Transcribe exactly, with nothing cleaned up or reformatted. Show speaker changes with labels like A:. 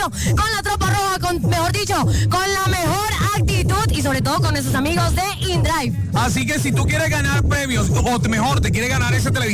A: junio con la Tropa Roja, con, mejor dicho, con la mejor actitud y sobre todo con nuestros amigos de InDrive.
B: Así que si tú quieres ganar premios, o mejor, te quieres ganar ese televisor